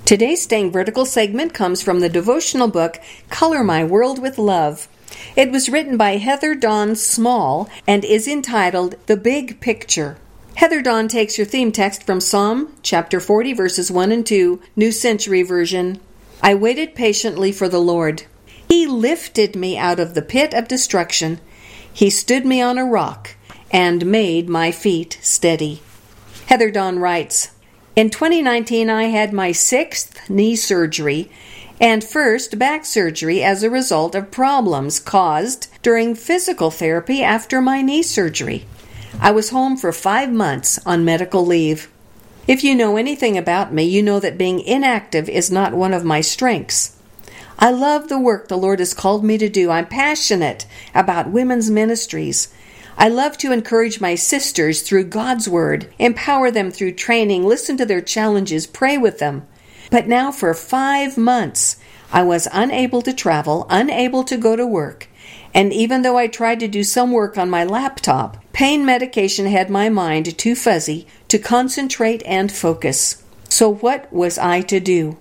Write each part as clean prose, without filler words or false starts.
Today's Staying Vertical segment comes from the devotional book, Color My World with Love. It was written by Heather Dawn Small and is entitled The Big Picture. Heather Dawn takes your theme text from Psalm chapter 40, verses 1 and 2, New Century Version. I waited patiently for the Lord. He lifted me out of the pit of destruction. He stood me on a rock and made my feet steady. Heather Dawn writes, in 2019, I had my 6th knee surgery and first back surgery as a result of problems caused during physical therapy after my knee surgery. I was home for 5 months on medical leave. If you know anything about me, you know that being inactive is not one of my strengths. I love the work the Lord has called me to do. I'm passionate about women's ministries. I love to encourage my sisters through God's Word, empower them through training, listen to their challenges, pray with them. But now for 5 months, I was unable to travel, unable to go to work. And even though I tried to do some work on my laptop, pain medication had my mind too fuzzy to concentrate and focus. So what was I to do?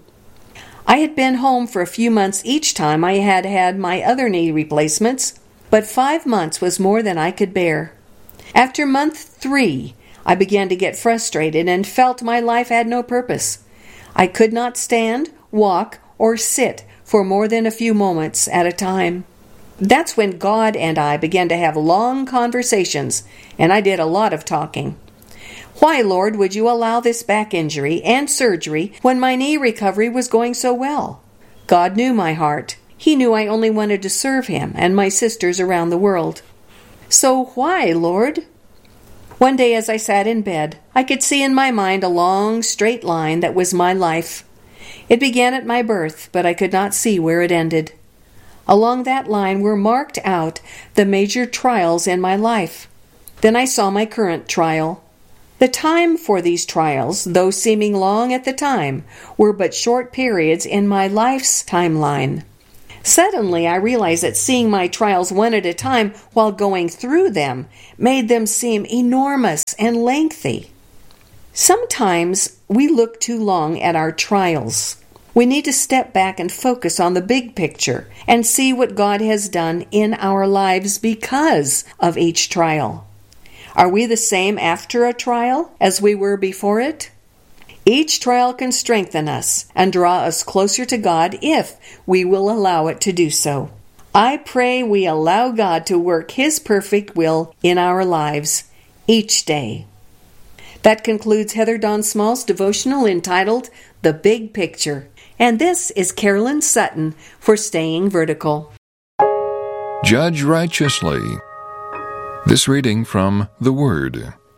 I had been home for a few months each time I had had my other knee replacements, but 5 months was more than I could bear. After month 3, I began to get frustrated and felt my life had no purpose. I could not stand, walk, or sit for more than a few moments at a time. That's when God and I began to have long conversations, and I did a lot of talking. Why, Lord, would you allow this back injury and surgery when my knee recovery was going so well? God knew my heart. He knew I only wanted to serve Him and my sisters around the world. So why, Lord? One day as I sat in bed, I could see in my mind a long, straight line that was my life. It began at my birth, but I could not see where it ended. Along that line were marked out the major trials in my life. Then I saw my current trial. The time for these trials, though seeming long at the time, were but short periods in my life's timeline. Suddenly, I realized that seeing my trials one at a time while going through them made them seem enormous and lengthy. Sometimes we look too long at our trials. We need to step back and focus on the big picture and see what God has done in our lives because of each trial. Are we the same after a trial as we were before it? Each trial can strengthen us and draw us closer to God if we will allow it to do so. I pray we allow God to work His perfect will in our lives each day. That concludes Heather Dawn Small's devotional entitled The Big Picture. And this is Carolyn Sutton for Staying Vertical. Judge righteously. This reading from the Word.